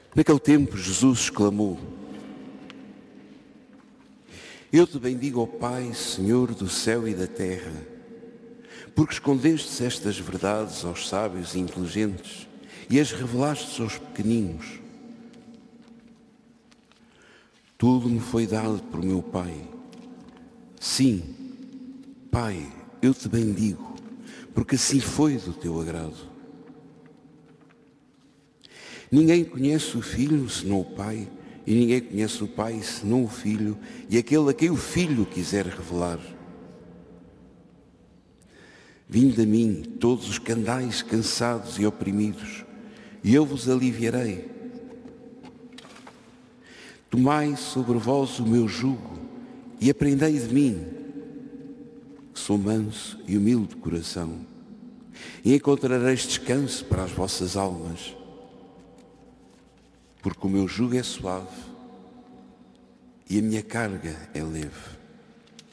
Naquele tempo, Jesus exclamou: Eu te bendigo, ó Pai, Senhor do céu e da terra, porque escondestes estas verdades aos sábios e inteligentes e as revelaste aos pequeninos. Tudo me foi dado por meu Pai. Sim, Pai, eu te bendigo, porque assim foi do teu agrado. Ninguém conhece o Filho senão o Pai, e ninguém conhece o Pai senão o Filho e aquele a quem o Filho quiser revelar. Vinde a mim, todos os que andais cansados e oprimidos, e eu vos aliviarei. Tomai sobre vós o meu jugo e aprendei de mim, que sou manso e humilde de coração, e encontrareis descanso para as vossas almas, porque o meu jugo é suave e a minha carga é leve.